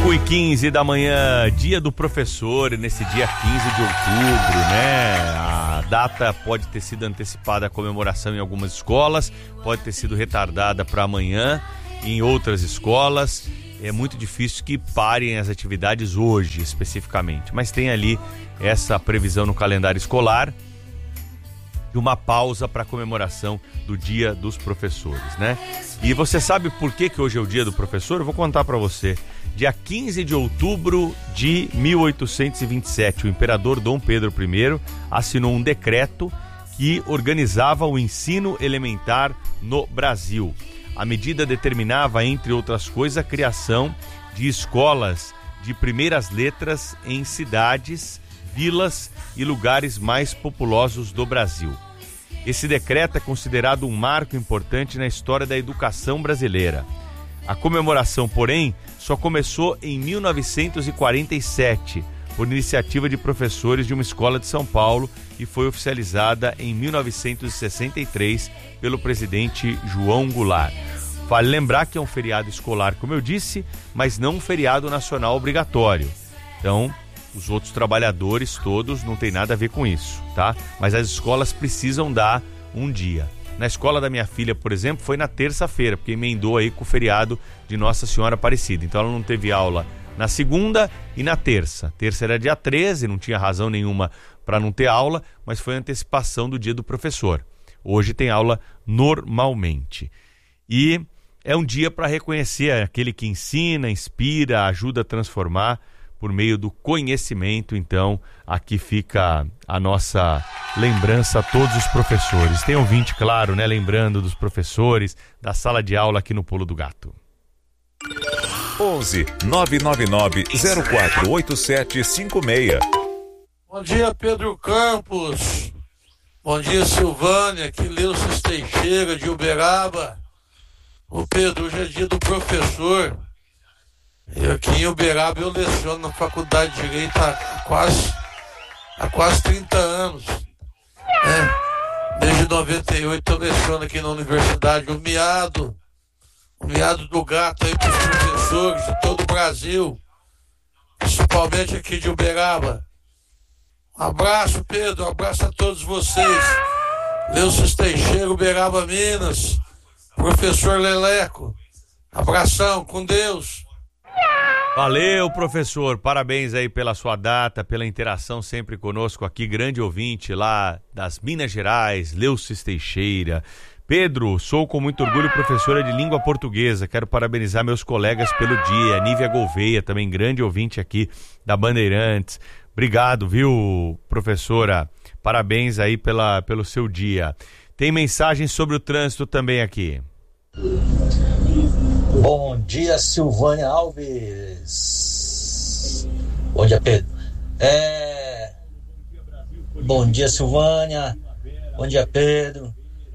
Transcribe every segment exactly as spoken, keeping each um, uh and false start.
cinco e quinze da manhã, dia do professor, nesse dia quinze de outubro, né? A data pode ter sido antecipada, a comemoração em algumas escolas, pode ter sido retardada para amanhã em outras escolas. É muito difícil que parem as atividades hoje, especificamente, mas tem ali essa previsão no calendário escolar de uma pausa para a comemoração do Dia dos Professores, né? E você sabe por que que hoje é o Dia do Professor? Eu vou contar para você. Dia quinze de outubro de mil oitocentos e vinte e sete, o imperador Dom Pedro I assinou um decreto que organizava o ensino elementar no Brasil. A medida determinava, entre outras coisas, a criação de escolas de primeiras letras em cidades, vilas e lugares mais populosos do Brasil. Esse decreto é considerado um marco importante na história da educação brasileira. A comemoração, porém, só começou em mil novecentos e quarenta e sete, por iniciativa de professores de uma escola de São Paulo, e foi oficializada em mil novecentos e sessenta e três pelo presidente João Goulart. Vale lembrar que é um feriado escolar, como eu disse, mas não um feriado nacional obrigatório. Então, os outros trabalhadores todos não tem nada a ver com isso, tá? Mas as escolas precisam dar um dia. Na escola da minha filha, por exemplo, foi na terça-feira, porque emendou aí com o feriado de Nossa Senhora Aparecida. Então ela não teve aula na segunda e na terça. Terça era dia treze, não tinha razão nenhuma para não ter aula, mas foi a antecipação do Dia do Professor. Hoje tem aula normalmente. E é um dia para reconhecer aquele que ensina, inspira, ajuda a transformar por meio do conhecimento. Então, aqui fica a nossa lembrança a todos os professores. Tem ouvinte, claro, né? Lembrando dos professores da sala de aula aqui no Pulo do Gato. onze nove nove nove zero quatro oito sete cinco seis. Bom dia, Pedro Campos. Bom dia, Silvânia. Aqui Leucis Teixeira, de Uberaba. Ô Pedro, hoje é dia do professor. Eu aqui em Uberaba eu leciono na Faculdade de Direito há quase, há quase trinta anos. Né? Desde noventa e oito eu leciono aqui na Universidade. O miado, o miado do gato aí para os professores de todo o Brasil, principalmente aqui de Uberaba. Um abraço, Pedro, um abraço a todos vocês. Leucis Teixeira, Uberaba, Minas. Professor Leleco, abração, com Deus. Valeu, professor, parabéns aí pela sua data, pela interação sempre conosco aqui, grande ouvinte lá das Minas Gerais, Leucis Teixeira. Pedro, sou com muito orgulho professora de língua portuguesa, quero parabenizar meus colegas pelo dia. Nívia Gouveia, também grande ouvinte aqui da Bandeirantes. Obrigado, viu, professora? Parabéns aí pela, pelo seu dia. Tem mensagem sobre o trânsito também aqui. Bom dia, Silvânia Alves. Bom dia, Pedro. É... Bom dia, Silvânia. Bom dia, Pedro.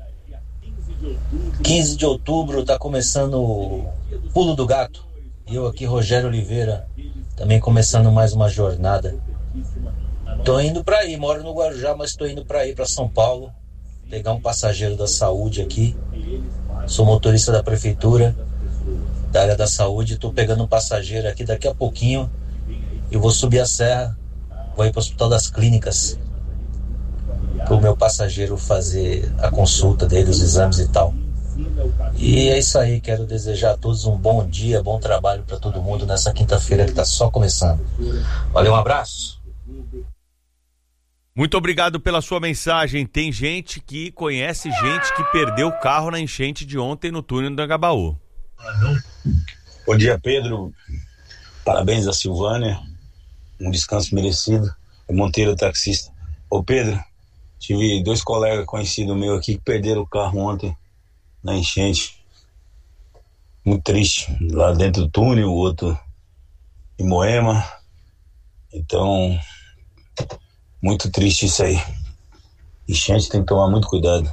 quinze de outubro está começando o Pulo do Gato. E eu aqui, Rogério Oliveira, também começando mais uma jornada. Tô indo para aí, moro no Guarujá, mas tô indo para aí, para São Paulo. Pegar um passageiro da saúde aqui. Sou motorista da prefeitura, da área da saúde. Estou pegando um passageiro aqui daqui a pouquinho. Eu vou subir a serra, vou ir para o Hospital das Clínicas, para o meu passageiro fazer a consulta dele, os exames e tal. E é isso aí, quero desejar a todos um bom dia, bom trabalho para todo mundo nessa quinta-feira que está só começando. Valeu, um abraço. Muito obrigado pela sua mensagem. Tem gente que conhece gente que perdeu o carro na enchente de ontem no túnel do Anhangabaú. Bom dia, Pedro. Parabéns a Silvânia. Um descanso merecido. É Monteiro, taxista. Ô, Pedro, tive dois colegas conhecidos meus aqui que perderam o carro ontem na enchente. Muito triste. Lá dentro do túnel, o outro em Moema. Então... muito triste isso aí. Enchente tem que tomar muito cuidado.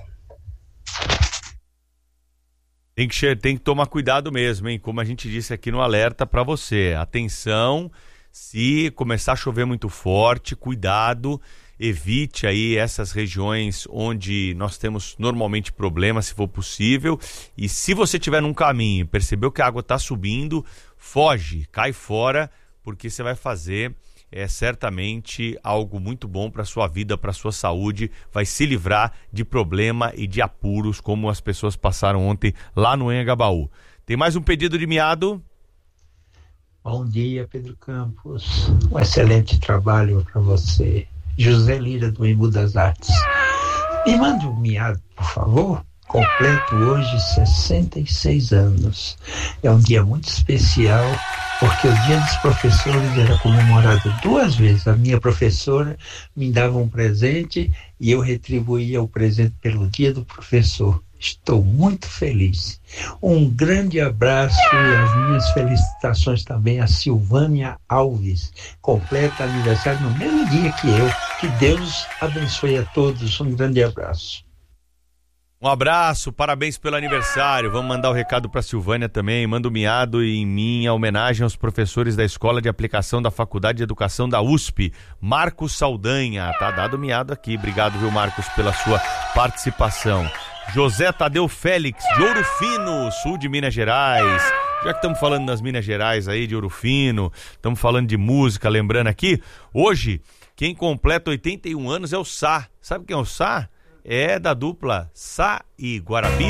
Tem que, tem que tomar cuidado mesmo, hein? Como a gente disse aqui no alerta para você. Atenção, se começar a chover muito forte, cuidado. evite aí essas regiões onde nós temos normalmente problemas, se for possível. E se você estiver num caminho e percebeu que a água está subindo, foge, cai fora, porque você vai fazer é, certamente algo muito bom para a sua vida, para a sua saúde, vai se livrar de problema e de apuros, como as pessoas passaram ontem lá no Anhangabaú. Tem mais um pedido de miado? Bom dia, Pedro Campos. Um excelente trabalho para você. José Lira, do Embu das Artes. Me mande um miado, por favor. Completo hoje sessenta e seis anos. É um dia muito especial, porque o Dia dos Professores era comemorado duas vezes. A minha professora me dava um presente e eu retribuía o presente pelo Dia do Professor. Estou muito feliz. Um grande abraço e as minhas felicitações também a Silvânia Alves. Completa aniversário no mesmo dia que eu. Que Deus abençoe a todos. Um grande abraço. Um abraço, parabéns pelo aniversário. Vamos mandar o recado para Silvânia também. Manda o miado em minha homenagem aos professores da Escola de Aplicação da Faculdade de Educação da U S P, Marcos Saldanha. Tá dado o miado aqui. Obrigado, viu, Marcos, pela sua participação. José Tadeu Félix, de Ouro Fino, sul de Minas Gerais. Já que estamos falando das Minas Gerais aí, de Ouro Fino, estamos falando de música, lembrando aqui, hoje, quem completa oitenta e um anos é o Sá. Sabe quem é o Sá? É da dupla Sá e Guarabira.